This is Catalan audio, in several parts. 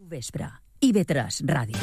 Vespre. IB3 Ràdio.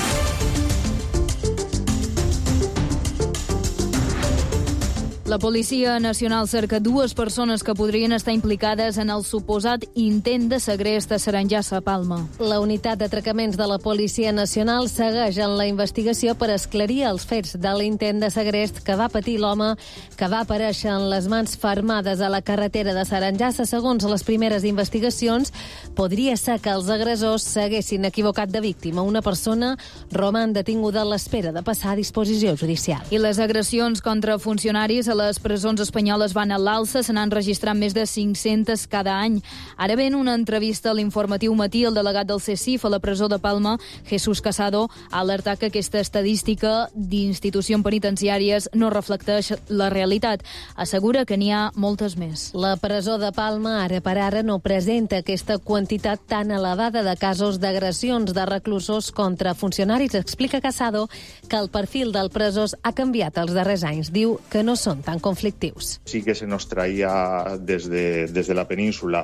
La Policia Nacional cerca dues persones que podrien estar implicades en el suposat intent de segrest a Sarengassa, Palma. La unitat d'atracaments de la Policia Nacional segueix en la investigació per esclarir els fets de l'intent de segrest que va patir l'home que va aparèixer en les mans fermades a la carretera de Sarengassa. Segons les primeres investigacions, podria ser que els agressors s'haguessin equivocat de víctima. Una persona roman detinguda a l'espera de passar a disposició judicial. I les agressions contra funcionaris a les presons espanyoles van a l'alça, se n'han registrat més de 500 cada any. Ara bé, en una entrevista a l'Informatiu Matí, el delegat del CSIF a la presó de Palma, Jesús Casado, ha alertat que aquesta estadística d'institucions penitenciàries no reflecteix la realitat. Assegura que n'hi ha moltes més. La presó de Palma, ara per ara, no presenta aquesta quantitat tan elevada de casos d'agressions de reclusos contra funcionaris. Explica Casado que el perfil del presós ha canviat els darrers anys. Diu que no són tan conflictius. Sí que se nos traía desde la península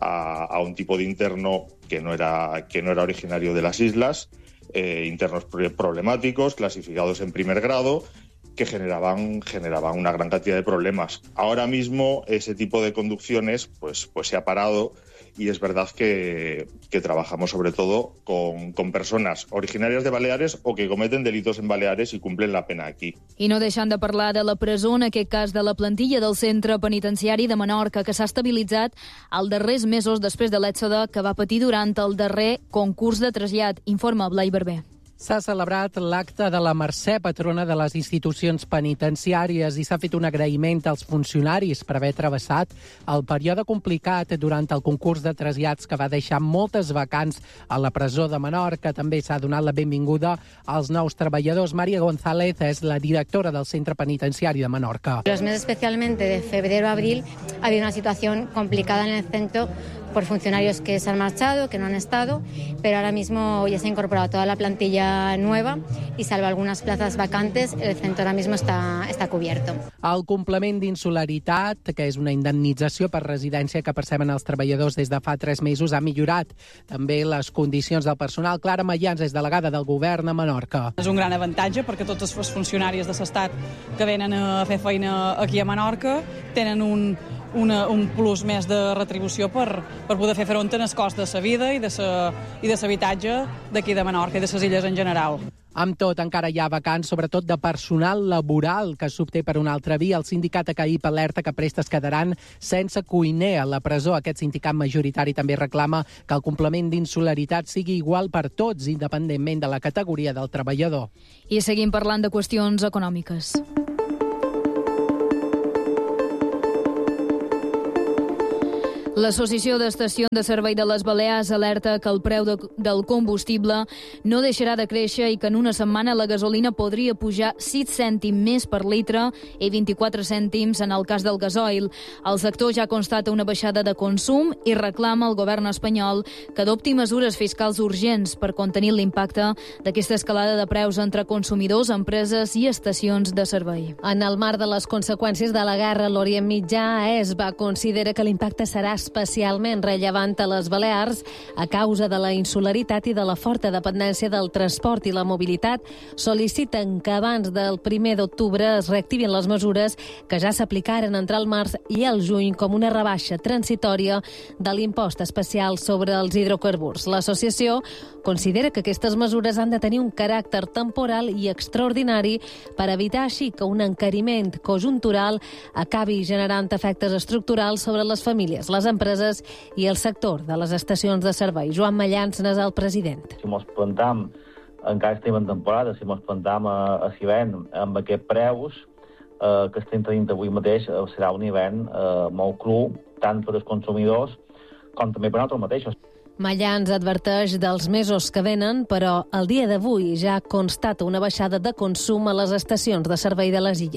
a un tipo de interno que no era originario de las islas, internos problemáticos, clasificados en primer grado, que generaban una gran cantidad de problemas. Ahora mismo ese tipo de conducciones pues se ha parado y es verdad que trabajamos sobre todo con personas originarias de Baleares o que cometen delitos en Baleares y cumplen la pena aquí. I no deixant de parlar de la presó, en aquest cas de la plantilla del centre penitenciari de Menorca, que s'ha estabilitzat els darrers mesos després de l'èxode que va patir durant el darrer concurs de trasllat. Informa Blai Barber. S'ha celebrat l'acte de la Mercè, patrona de les institucions penitenciàries, i s'ha fet un agraïment als funcionaris per haver travessat el període complicat durant el concurs de trasllats que va deixar moltes vacants a la presó de Menorca. També s'ha donat la benvinguda als nous treballadors. María González és la directora del centre penitenciari de Menorca. Los meses especialmente de febrero a abril ha habido una situación complicada en el centro por funcionarios que se han marchado, que no han estado, pero ahora mismo ya se ha incorporado toda la plantilla nueva y salvo algunas plazas vacantes, el centro ahora mismo está cubierto. El complement d'insularitat, que és una indemnització per residència que perceben els treballadors des de fa 3 mesos, ha millorat també les condicions del personal. Clara Mayans és delegada del govern a Menorca. És un gran avantatge perquè tots els funcionaris de l'Estat que venen a fer feina aquí a Menorca tenen un plus més de retribució per poder fer front als costs de la vida i de l'habitatge d'aquí de Menorca i de les illes en general. Amb tot, encara hi ha vacants, sobretot de personal laboral que s'obté per una altra via. El sindicat ACAIP alerta que prestes quedaran sense cuiner a la presó. Aquest sindicat majoritari també reclama que el complement d'insularitat sigui igual per tots, independentment de la categoria del treballador. I seguim parlant de qüestions econòmiques. L'Associació d'Estacions de Servei de les Balears alerta que el preu del combustible no deixarà de créixer i que en una setmana la gasolina podria pujar 6 cèntims més per litre i 24 cèntims en el cas del gasoil. El sector ja constata una baixada de consum i reclama al govern espanyol que adopti mesures fiscals urgents per contenir l'impacte d'aquesta escalada de preus entre consumidors, empreses i estacions de servei. En el marc de les conseqüències de la guerra a l'Orient Mitjà, ESBA considera que l'impacte serà especialment rellevant a les Balears a causa de la insularitat i de la forta dependència del transport i la mobilitat. Sol·liciten que abans del 1 d'octubre es reactivin les mesures que ja s'aplicaren entre el març i el juny com una rebaixa transitòria de l'impost especial sobre els hidrocarburs. L'associació considera que aquestes mesures han de tenir un caràcter temporal i extraordinari per evitar així que un encariment conjuntural acabi generant efectes estructurals sobre les famílies, les empreses i el sector de les estacions de servei. Joan Mallans n'és el president. Si mos plantam, encara estem en temporada, si mos plantam a l'hivern amb aquests preus que estem tenint avui mateix, serà un hivern molt cru, tant per als consumidors com també per nosaltres mateixos. Mallans adverteix dels mesos que venen, però el dia d'avui ja constata una baixada de consum a les estacions de servei de les illes.